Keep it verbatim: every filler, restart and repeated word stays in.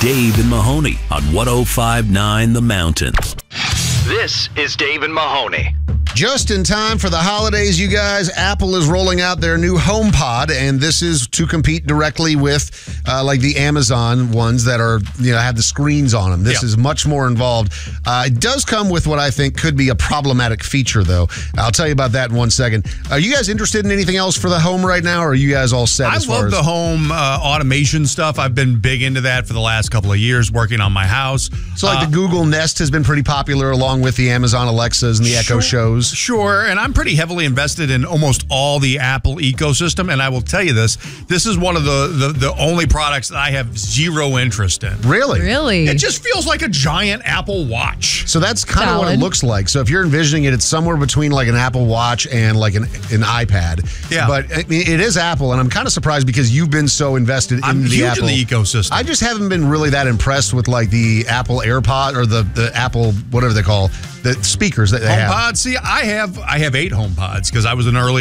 Dave and Mahoney on one oh five point nine The Mountain. This is Dave and Mahoney. Just in time for the holidays, you guys, Apple is rolling out their new HomePod, and this is to compete directly with uh, like the Amazon ones that are, you know, have the screens on them. This yeah. is much more involved. Uh, it does come with what I think could be a problematic feature, though. I'll tell you about that in one second. Are you guys interested in anything else for the home right now, or are you guys all set I as far love as... the home uh, automation stuff. I've been big into that for the last couple of years, working on my house. So like uh, the Google Nest has been pretty popular along with the Amazon Alexas and the Echo Sure. Shows. Sure, and I'm pretty heavily invested in almost all the Apple ecosystem, and I will tell you this, this is one of the, the, the only products that I have zero interest in. Really? Really? It just feels like a giant Apple Watch. So that's kind of what it Valid. looks like. So if you're envisioning it, it's somewhere between like an Apple Watch and like an, an iPad. Yeah. But I mean, it is Apple, and I'm kind of surprised because you've been so invested in I'm the huge Apple. in the ecosystem. I just haven't been really that impressed with like the Apple AirPod or the, the Apple, whatever they call, the speakers that they have. HomePod. See, I have I have eight HomePods because I was an early